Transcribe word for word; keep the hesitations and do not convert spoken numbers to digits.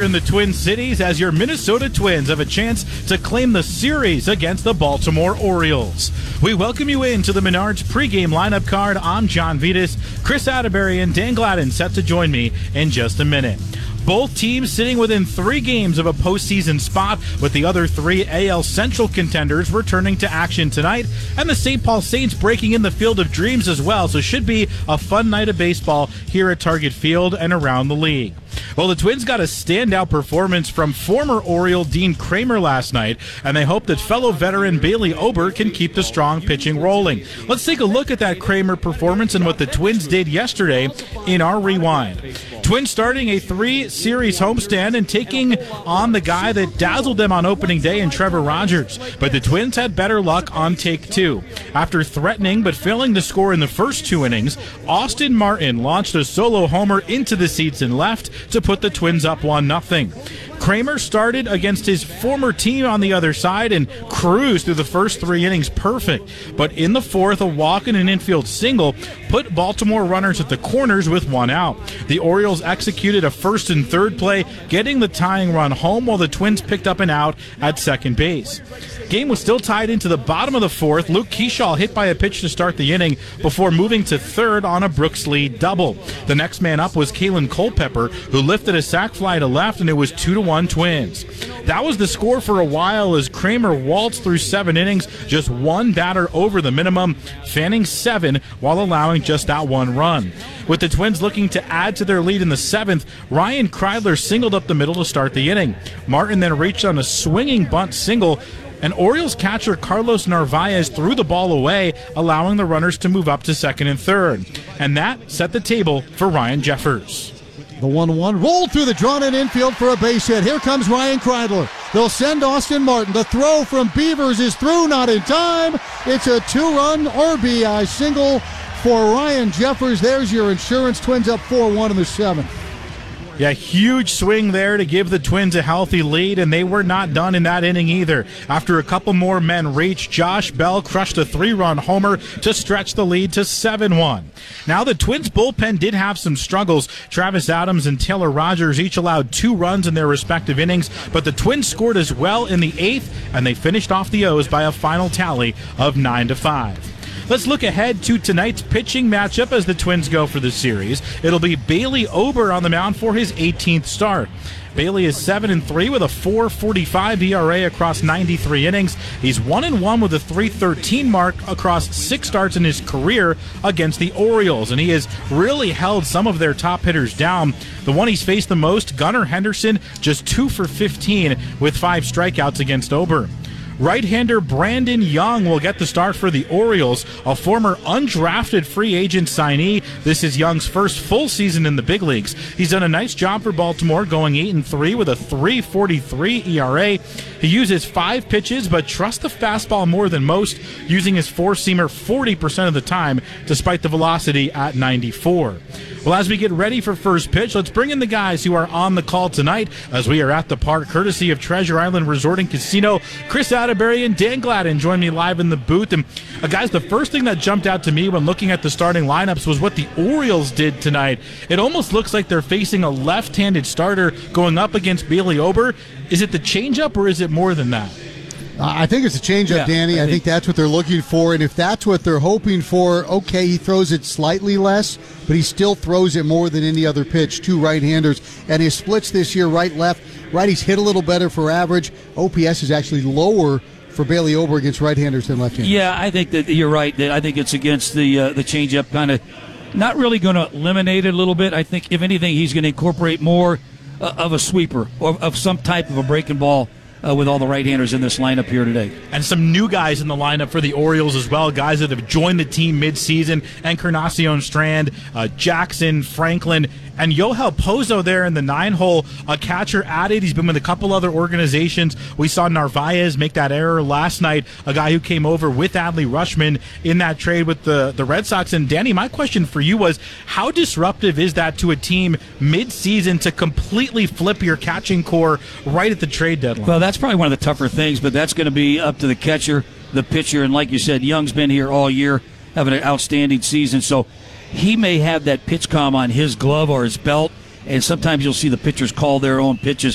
in the Twin Cities as your Minnesota Twins have a chance to claim the series against the Baltimore Orioles. We welcome you into the Menards pregame lineup card. I'm John Vitas. Chris Atterbury and Dan Gladden set to join me in just a minute. Both teams sitting within three games of a postseason spot, with the other three A L Central contenders returning to action tonight, and the Saint Paul Saints breaking in the Field of Dreams as well, so should be a fun night of baseball here at Target Field and around the league. Well, the Twins got a standout performance from former Oriole Dean Kramer last night, and they hope that fellow veteran Bailey Ober can keep the strong pitching rolling. Let's take a look at that Kramer performance and what the Twins did yesterday in our Rewind. Twins starting a three-series homestand and taking on the guy that dazzled them on opening day in Trevor Rogers. But the Twins had better luck on take two. After threatening but failing to score in the first two innings, Austin Martin launched a solo homer into the seats and left to put the Twins up one nothing. Kramer started against his former team on the other side and cruised through the first three innings perfect. But in the fourth, a walk and an infield single put Baltimore runners at the corners with one out. The Orioles executed a first and third play, getting the tying run home while the Twins picked up an out at second base. Game was still tied into the bottom of the fourth. Luke Kershaw hit by a pitch to start the inning before moving to third on a Brooks Lee double. The next man up was Kalen Culpepper, who lifted a sac fly to left, and it was two to one Twins. That was the score for a while as Kramer waltzed through seven innings, just one batter over the minimum, fanning seven while allowing just that one run. With the Twins looking to add to their lead in the seventh, Ryan Kreidler singled up the middle to start the inning. Martin then reached on a swinging bunt single, and Orioles catcher Carlos Narvaez threw the ball away, allowing the runners to move up to second and third. And that set the table for Ryan Jeffers. The one one rolled through the drawn-in infield for a base hit. Here comes Ryan Kreidler. They'll send Austin Martin. The throw from Beavers is through, not in time. It's a two-run R B I single for Ryan Jeffers. There's your insurance. Twins up four one in the seventh. Yeah, huge swing there to give the Twins a healthy lead, and they were not done in that inning either. After a couple more men reached, Josh Bell crushed a three-run homer to stretch the lead to seven one. Now, the Twins' bullpen did have some struggles. Travis Adams and Taylor Rogers each allowed two runs in their respective innings, but the Twins scored as well in the eighth, and they finished off the O's by a final tally of nine to five. Let's look ahead to tonight's pitching matchup as the Twins go for the series. It'll be Bailey Ober on the mound for his eighteenth start. Bailey is seven and three with a four forty-five E R A across ninety-three innings. He's one and one with a three thirteen mark across six starts in his career against the Orioles, and he has really held some of their top hitters down. The one he's faced the most, Gunnar Henderson, just two for fifteen with five strikeouts against Ober. Right-hander Brandon Young will get the start for the Orioles, a former undrafted free agent signee. This is Young's first full season in the big leagues. He's done a nice job for Baltimore, going eight and three with a three forty-three E R A. He uses five pitches, but trusts the fastball more than most, using his four-seamer forty percent of the time, despite the velocity at ninety-four. Well, as we get ready for first pitch, let's bring in the guys who are on the call tonight as we are at the park, courtesy of Treasure Island Resort and Casino. Chris Atterbury and Dan Gladden join me live in the booth. And uh, guys, the first thing that jumped out to me when looking at the starting lineups was what the Orioles did tonight. It almost looks like they're facing a left-handed starter going up against Bailey Ober. Is it the changeup or is it more than that? Uh, I think it's a changeup, yeah, Danny. I, I think, think that's what they're looking for. And if that's what they're hoping for, okay, he throws it slightly less, but he still throws it more than any other pitch. Two right-handers. And his splits this year, right-left. Righties hit a little better for average. O P S is actually lower for Bailey Ober against right-handers than left-handers. Yeah, I think that you're right. That I think it's against the uh, the changeup, kind of not really going to eliminate it a little bit. I think, if anything, he's going to incorporate more uh, of a sweeper or of some type of a breaking ball. Uh, with all the right-handers in this lineup here today. And some new guys in the lineup for the Orioles as well, guys that have joined the team mid-season, Encarnacion Strand, uh, Jackson, Franklin, and Yohel Pozo there in the nine-hole, a catcher added. He's been with a couple other organizations. We saw Narvaez make that error last night, a guy who came over with Adley Rutschman in that trade with the, the Red Sox. And Danny, my question for you was, how disruptive is that to a team mid-season to completely flip your catching core right at the trade deadline? Well, that's probably one of the tougher things, but that's going to be up to the catcher, the pitcher, and like you said, Young's been here all year, having an outstanding season, so he may have that pitch comm on his glove or his belt, and sometimes you'll see the pitchers call their own pitches.